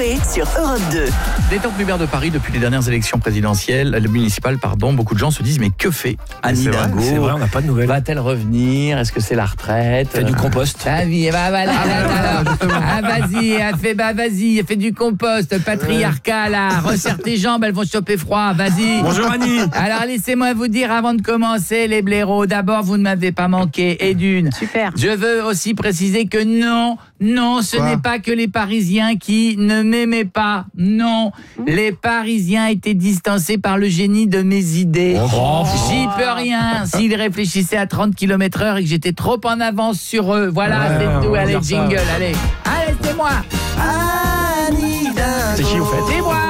Coé sur Europe 2. Détente maire de Paris depuis les dernières élections présidentielles, municipales, beaucoup de gens se disent mais que fait Anne Hidalgo? C'est vrai, on n'a pas de nouvelles. Va-t-elle revenir? Est-ce que c'est la retraite? Fait du compost. Ah oui, vas-y, fais du compost, patriarcat là, resserre tes jambes, elles vont choper froid, vas-y. Bonjour Annie. Alors laissez-moi vous dire avant de commencer les blaireaux, d'abord vous ne m'avez pas manqué et d'une. Super. Je veux aussi préciser que non, ce n'est pas que les Parisiens qui ne m'aimaient pas. Non, les Parisiens étaient distancés par le génie de mes idées. J'y peux rien. S'ils réfléchissaient à 30 km/h et que j'étais trop en avance sur eux. Voilà, c'est tout. Allez, jingle, allez. Allez, c'est moi. C'est qui, au fait? C'est moi.